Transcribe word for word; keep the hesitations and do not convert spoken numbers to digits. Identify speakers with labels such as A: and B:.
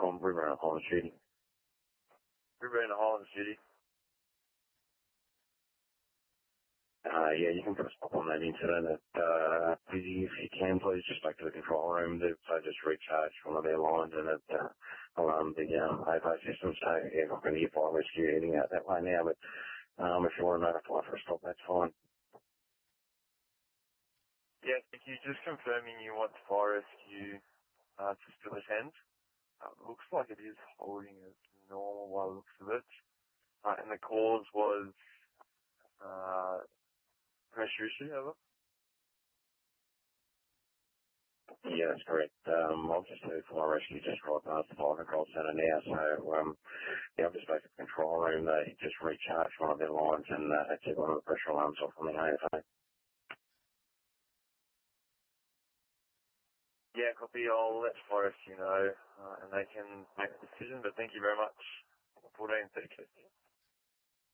A: from Riverina Holland Shooting.
B: Riverina Holland Shooting.
A: Uh, yeah, you can put a stop on that incident. Uh, if you can, please just back to the control room. They've so just recharged one of their lines and it uh, alarmed the um, A P O system. So yeah, I'm going to get fire rescue heading out that way now. But um, if you want to notify for a stop, that's fine.
B: Yeah, thank you. Just confirming you want fire rescue uh, to still attend. Uh, looks like it is holding as normal by the looks of it. Uh, and the cause was uh, pressure issue, over?
A: Yeah, that's correct. Um, I've just heard fire rescue just right past the fire control centre now. So um, yeah, I've just back to the control room. They just recharged one of their lines and uh, they took one of the pressure alarms off on the A F A.
B: Yeah, copy. I'll let fire rescue know uh, and they can make a decision. But thank you very much. fourteen thirty-two.